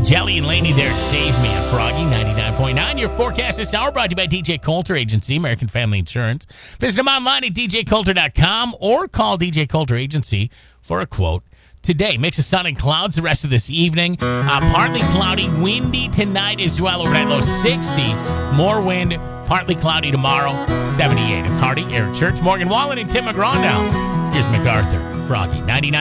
Jelly and Laney there at Save Me on Froggy 99.9. Your forecast this hour brought to you by DJ Coulter Agency, American Family Insurance. Visit them online at djcoulter.com or call DJ Coulter Agency for a quote today. Mix of sun and clouds the rest of this evening. Partly cloudy, windy tonight as well. Overnight low 60. More wind, partly cloudy tomorrow, 78. It's Hardy, Eric Church, Morgan Wallen, and Tim McGraw now. Here's MacArthur, Froggy 99.